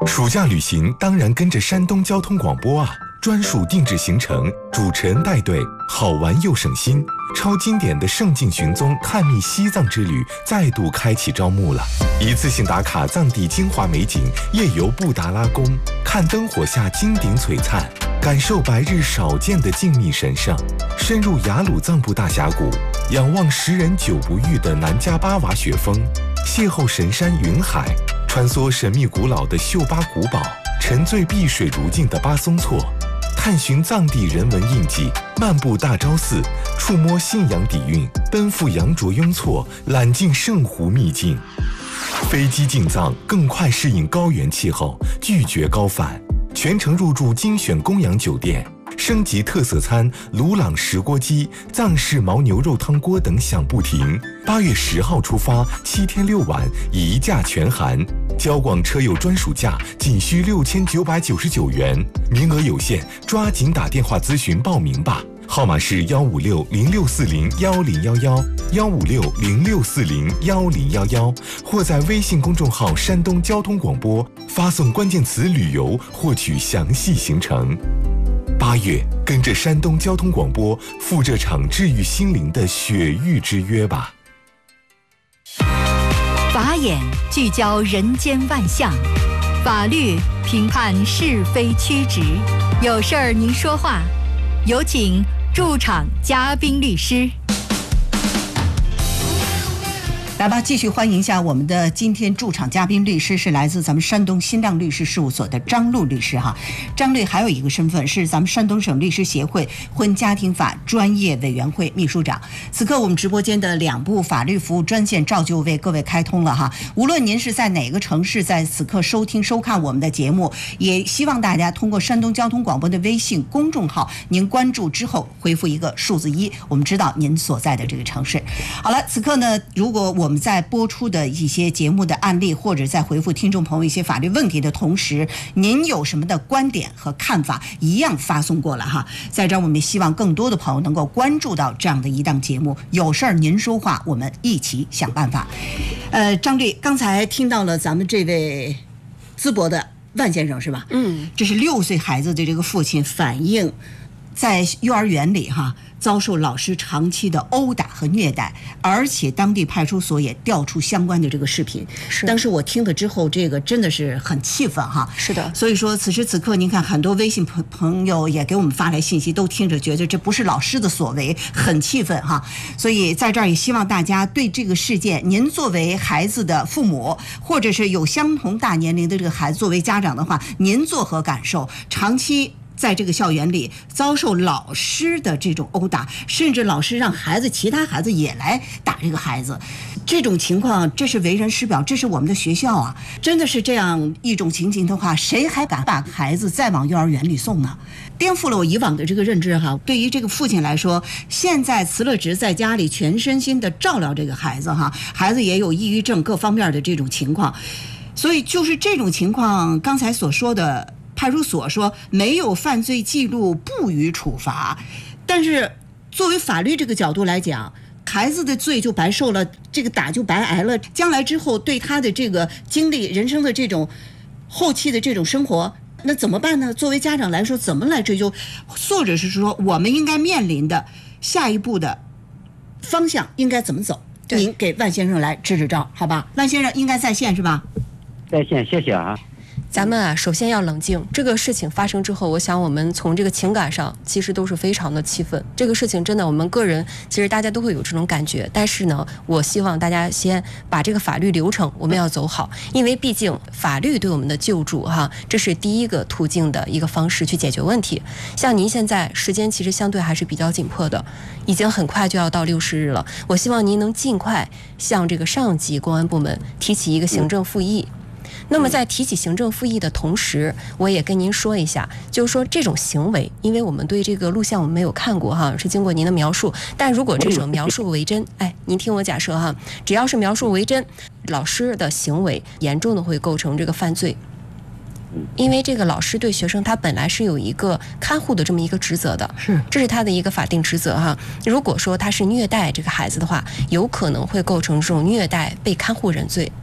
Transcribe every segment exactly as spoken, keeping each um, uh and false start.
暑假旅行当然跟着山东交通广播啊，专属定制行程，主持人带队，好玩又省心。超经典的圣境寻踪探秘西藏之旅再度开启招募了，一次性打卡藏地精华美景，夜游布达拉宫，看灯火下金顶璀璨，感受白日少见的静谧神圣，深入雅鲁藏布大峡谷，仰望十人九不遇的南迦巴瓦雪峰，邂逅神山云海，穿梭神秘古老的秀巴古堡，沉醉碧水如镜的巴松措，探寻藏地人文印记，漫步大昭寺，触摸信仰底蕴，奔赴羊卓雍措，揽尽圣湖秘境。飞机进藏更快适应高原气候，拒绝高反，全程入住精选供养酒店，升级特色餐鲁朗石锅鸡、藏式牦牛肉汤锅等享不停。八月十号出发，七天六晚，一价全含。交广车友专属价仅需六千九百九十九元，名额有限，抓紧打电话咨询报名吧。号码是幺五六零六四零幺零幺幺幺五六零六四零幺零幺幺，或在微信公众号山东交通广播发送关键词旅游获取详细行程。八月，跟着山东交通广播赴这场治愈心灵的雪域之约吧。 法眼聚焦人间万象，法律评判是非曲直，有事儿您说话，有请驻场嘉宾律师。 来吧，继续欢迎一下我们的今天驻场嘉宾律师，是来自咱们山东新亮律师事务所的张璐律师哈。张律还有一个身份是咱们山东省律师协会婚家庭法专业委员会秘书长。此刻我们直播间的两部法律服务专线照旧为各位开通了哈。无论您是在哪个城市，在此刻收听收看我们的节目，也希望大家通过山东交通广播的微信公众号，您关注之后回复一个数字一，我们知道您所在的这个城市。好了，此刻呢，如果我们我们在播出的一些节目的案例，或者在回复听众朋友一些法律问题的同时，您有什么的观点和看法，一样发送过来哈。在这儿，我们希望更多的朋友能够关注到这样的一档节目。有事儿您说话，我们一起想办法。呃，张律，刚才听到了咱们这位淄博的万先生是吧？嗯，这是六岁孩子的这个父亲反映，在幼儿园里哈。遭受老师长期的殴打和虐待，而且当地派出所也调出相关的这个视频。是，当时我听了之后，这个真的是很气愤哈。是的，所以说此时此刻，您看很多微信朋朋友也给我们发来信息，都听着觉得这不是老师的所为，很气愤哈。所以在这儿也希望大家对这个事件，您作为孩子的父母，或者是有相同大年龄的这个孩子作为家长的话，您作何感受？长期在这个校园里遭受老师的这种殴打，甚至老师让孩子其他孩子也来打这个孩子，这种情况这是为人师表，这是我们的学校啊，真的是这样一种情形的话，谁还敢把孩子再往幼儿园里送呢？颠覆了我以往的这个认知哈。对于这个父亲来说，现在辞了职在家里全身心的照料这个孩子哈，孩子也有抑郁症各方面的这种情况，所以就是这种情况，刚才所说的派出所说没有犯罪记录不予处罚，但是作为法律这个角度来讲，孩子的罪就白受了，这个打就白挨了，将来之后对他的这个经历人生的这种后期的这种生活，那怎么办呢？作为家长来说，怎么来追究，或者是说我们应该面临的下一步的方向应该怎么走？您给万先生来支支招，好吧？万先生应该在线是吧？ 在线，谢谢啊。 咱们啊，首先要冷静。这个事情发生之后，我想我们从这个情感上，其实都是非常的气愤。这个事情真的，我们个人其实大家都会有这种感觉。但是呢，我希望大家先把这个法律流程我们要走好，因为毕竟法律对我们的救助哈，这是第一个途径的一个方式去解决问题。像您现在时间其实相对还是比较紧迫的，已经很快就要到六十日了。我希望您能尽快向这个上级公安部门提起一个行政复议。那么在提起行政复议的同时，我也跟您说一下，就是说这种行为，因为我们对这个录像我们没有看过哈，是经过您的描述，但如果这种描述为真，哎，您听我假设哈，只要是描述为真，老师的行为严重的会构成这个犯罪。因为这个老师对学生他本来是有一个看护的这么一个职责的，是，这是他的一个法定职责哈。如果说他是虐待这个孩子的话，有可能会构成这种虐待被看护人罪。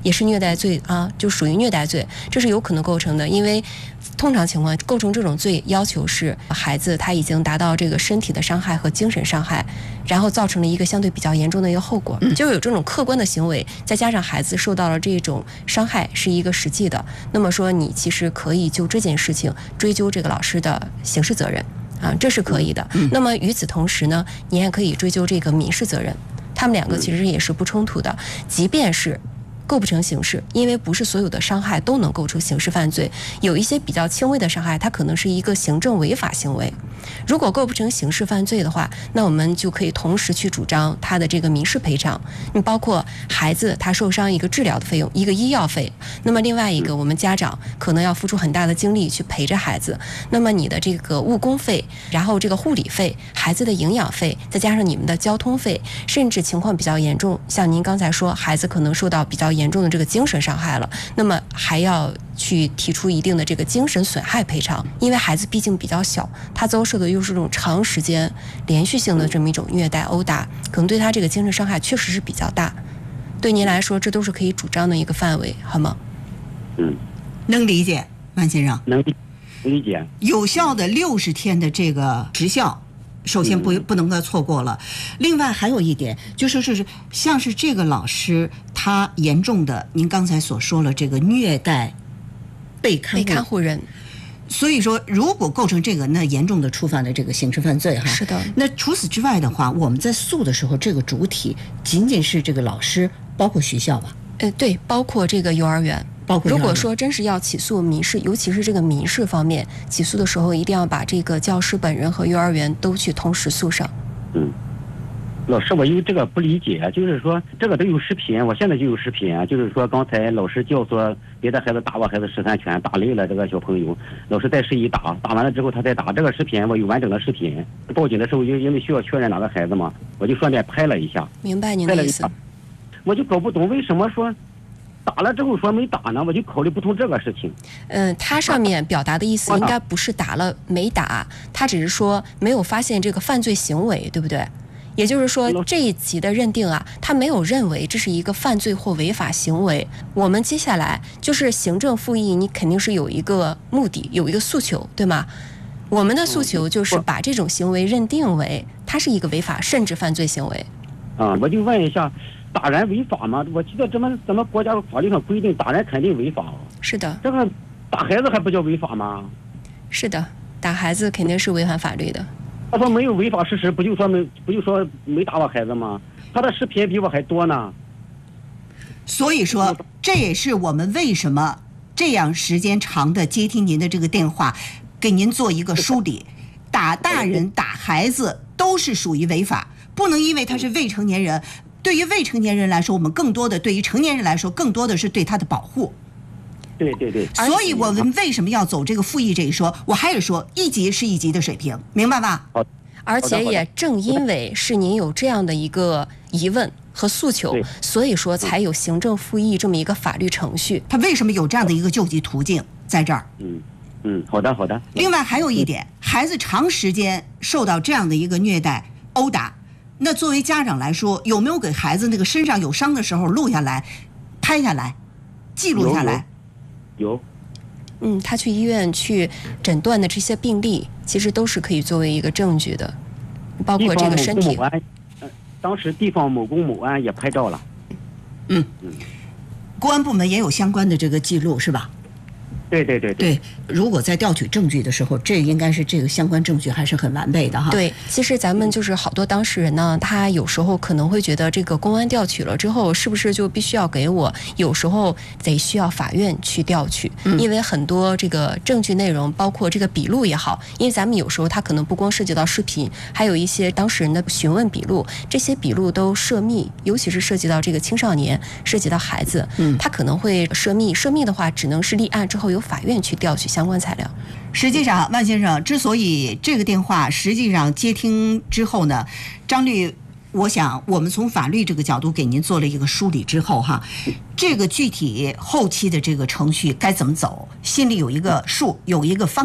也是虐待罪啊，就属于虐待罪，这是有可能构成的。因为通常情况构成这种罪，要求是孩子他已经达到这个身体的伤害和精神伤害，然后造成了一个相对比较严重的一个后果，就有这种客观的行为，再加上孩子受到了这种伤害是一个实际的，那么说你其实可以就这件事情追究这个老师的刑事责任啊，这是可以的。那么与此同时呢，你还可以追究这个民事责任，他们两个其实也是不冲突的，即便是构不成刑事，因为不是所有的伤害都能构成刑事犯罪，有一些比较轻微的伤害，它可能是一个行政违法行为。如果构不成刑事犯罪的话，那我们就可以同时去主张他的这个民事赔偿。你包括孩子他受伤一个治疗的费用，一个医药费，那么另外一个我们家长可能要付出很大的精力去陪着孩子，那么你的这个误工费，然后这个护理费，孩子的营养费，再加上你们的交通费，甚至情况比较严重，像您刚才说孩子可能受到比较严重的这个精神伤害了，那么还要去提出一定的这个精神损害赔偿，因为孩子毕竟比较小，他遭受的又是这种长时间连续性的这么一种虐待殴打，可能对他这个精神伤害确实是比较大。对您来说，这都是可以主张的一个范围，好吗？ 嗯， 能理解，万先生。 能理解。 有效的六十天的这个时效，首先不不能够错过了。另外还有一点，就是是像是这个老师他严重的，您刚才所说了这个虐待被看护被看护人。 所以说，如果构成这个，那严重的触犯了这个刑事犯罪哈。 是的。 那除此之外的话，我们在诉的时候，这个主体仅仅是这个老师，包括学校吧？ 呃，对，包括这个幼儿园。 包括幼儿园。 如果说真是要起诉民事，尤其是这个民事方面，起诉的时候一定要把这个教师本人和幼儿园都去同时诉上。 嗯。老师，我因为这个不理解，就是说这个都有视频，我现在就有视频，就是说刚才老师教唆别的孩子打我孩子十三拳，打累了这个小朋友，老师再示意打，打完了之后他再打。这个视频我有完整的视频，报警的时候因因为需要确认哪个孩子嘛，我就顺便拍了一下。 明白您的意思。 我就搞不懂为什么说打了之后说没打呢，我就考虑不通这个事情。 嗯，他上面表达的意思应该不是打了没打，他只是说没有发现这个犯罪行为，对不对？也就是说，这一级的认定啊，他没有认为这是一个犯罪或违法行为。我们接下来就是行政复议，你肯定是有一个目的，有一个诉求，对吗？我们的诉求就是把这种行为认定为它是一个违法甚至犯罪行为。 啊，我就问一下，打人违法吗？我记得咱们咱们国家法律上规定，打人肯定违法。 是的。 这个打孩子还不叫违法吗？ 是的，打孩子肯定是违反法律的。 他说没有违法事实，不就说没不就说没打我孩子吗？他的视频比我还多呢。 所以说，这也是我们为什么这样时间长的接听您的这个电话，给您做一个梳理。打大人、打孩子都是属于违法，不能因为他是未成年人。对于未成年人来说，我们更多的对于成年人来说，更多的是对他的保护。 对对对， 所以我们为什么要走这个复议这一说？我还是说一级是一级的水平，明白吧？ 好， 而且也正因为是您有这样的一个疑问和诉求，所以说才有行政复议这么一个法律程序。 他为什么有这样的一个救济途径在这儿？ 嗯嗯，好的好的。 另外还有一点，孩子长时间受到这样的一个虐待殴打，那作为家长来说，有没有给孩子那个身上有伤的时候录下来、拍下来、记录下来？ 有， 嗯，他去医院去诊断的这些病例，其实都是可以作为一个证据的，包括这个身体。 某安，呃，当时地方某公某安也拍照了。 嗯嗯，公安部门也有相关的这个记录，是吧？ 对对对对，如果在调取证据的时候，这应该是这个相关证据还是很完备的哈。 对，其实咱们就是好多当事人呢，他有时候可能会觉得这个公安调取了之后，是不是就必须要给我？有时候得需要法院去调取， 嗯、 因为很多这个证据内容，包括这个笔录也好，因为咱们有时候它可能不光涉及到视频，还有一些当事人的询问笔录，这些笔录都涉密，尤其是涉及到这个青少年，涉及到孩子，嗯，他可能会涉密。涉密的话，只能是立案之后有法院去调取相关材料。 实际上，万先生之所以这个电话实际上接听之后呢，张律，我想我们从法律这个角度给您做了一个梳理之后哈，这个具体后期的这个程序该怎么走，心里有一个数，有一个方向。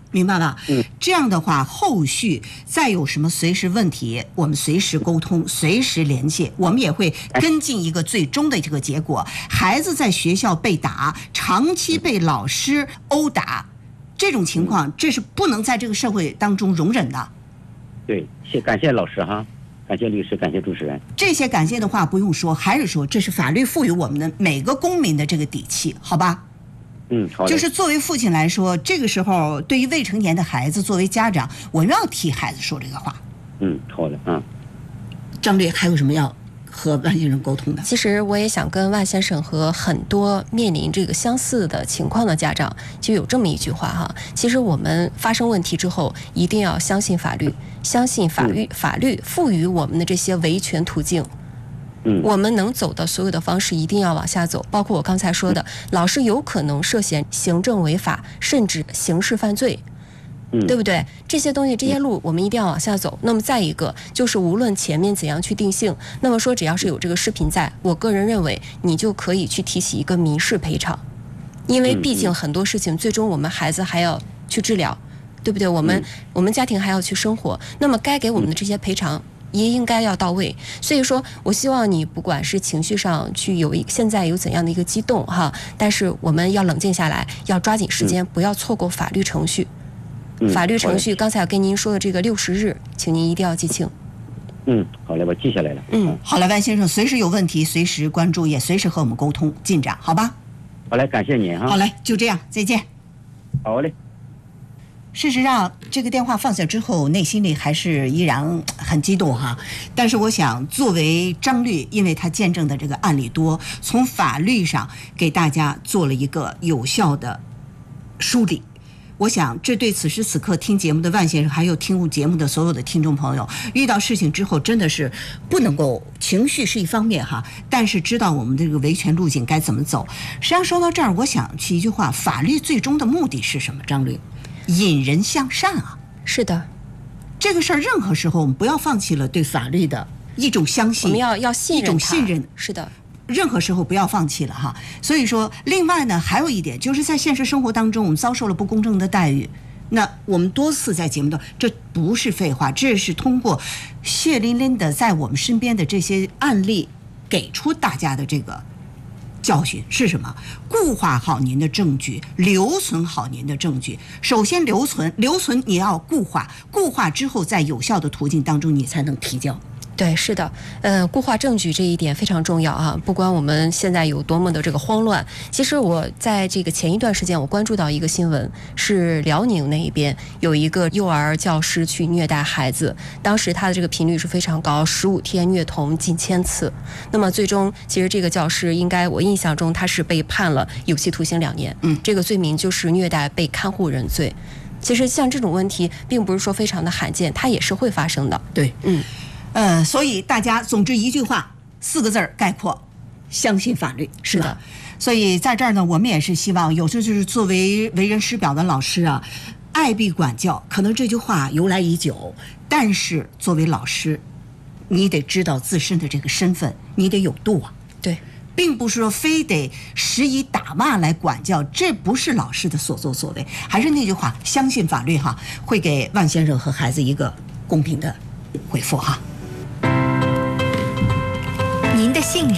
明白吧？ 嗯， 这样的话，后续再有什么随时问题，我们随时沟通，随时联系，我们也会跟进一个最终的这个结果。孩子在学校被打，长期被老师殴打，这种情况，这是不能在这个社会当中容忍的。 对，谢感谢老师哈，感谢律师，感谢主持人。 这些感谢的话不用说，还是说这是法律赋予我们的每个公民的这个底气，好吧？ 嗯，好的。 就是作为父亲来说，这个时候对于未成年的孩子，作为家长，我们要替孩子说这个话。 嗯，好的，嗯。 张律还有什么要和万先生沟通的？ 其实我也想跟万先生和很多面临这个相似的情况的家长，就有这么一句话哈。其实我们发生问题之后，一定要相信法律，相信法律，法律赋予我们的这些维权途径。 嗯， 我们能走的所有的方式一定要往下走，包括我刚才说的，老师有可能涉嫌行政违法，甚至刑事犯罪。 嗯， 对不对？这些东西，这些路我们一定要往下走。那么再一个就是，无论前面怎样去定性，那么说只要是有这个视频在，我个人认为你就可以去提起一个民事赔偿，因为毕竟很多事情最终我们孩子还要去治疗，对不对？我们我们家庭还要去生活，那么该给我们的这些赔偿也应该要到位。所以说我希望你不管是情绪上去有一现在有怎样的一个激动哈，但是我们要冷静下来，要抓紧时间，不要错过法律程序。法律程序，刚才跟您说的这个六十日，请您一定要记清。 嗯，好嘞，我记下来了。 嗯，好嘞，万先生，随时有问题，随时关注，也随时和我们沟通进展，好吧？ 好嘞，感谢您哈。 好嘞，就这样，再见。 好嘞。 事实上，这个电话放下之后，内心里还是依然很激动哈。但是我想，作为张律，因为他见证的这个案例多，从法律上给大家做了一个有效的梳理。我想，这对此时此刻听节目的万先生，还有听节目的所有的听众朋友，遇到事情之后，真的是不能够情绪是一方面哈，但是知道我们这个维权路径该怎么走。实际上说到这儿，我想起一句话：法律最终的目的是什么？张律，引人向善啊。 是的， 这个事儿任何时候我们不要放弃了对法律的一种相信， 我们要要信任一种信任。 是的。 任何时候不要放弃了哈。所以说，另外呢，还有一点就是在现实生活当中，我们遭受了不公正的待遇。那我们多次在节目中，这不是废话，这是通过血淋淋的在我们身边的这些案例，给出大家的这个教训是什么？固化好您的证据，留存好您的证据。首先留存，留存你要固化，固化之后，在有效的途径当中，你才能提交。 对，是的，呃，固化证据这一点非常重要啊！不管我们现在有多么的这个慌乱，其实我在这个前一段时间，我关注到一个新闻，是辽宁那一边有一个幼儿教师去虐待孩子，当时他的这个频率是非常高，十五天虐童近千次。那么最终，其实这个教师应该，我印象中他是被判了有期徒刑两年， 嗯， 这个罪名就是虐待被看护人罪。其实像这种问题，并不是说非常的罕见，它也是会发生的。 对， 嗯。 呃，所以大家总之一句话，四个字儿概括：相信法律。 是的， 所以在这儿呢，我们也是希望，有时候就是作为为人师表的老师啊，爱必管教，可能这句话由来已久，但是作为老师，你得知道自身的这个身份，你得有度啊。 对， 并不是说非得施以打骂来管教，这不是老师的所作所为。还是那句话，相信法律哈，会给万先生和孩子一个公平的回复哈。 您的信任。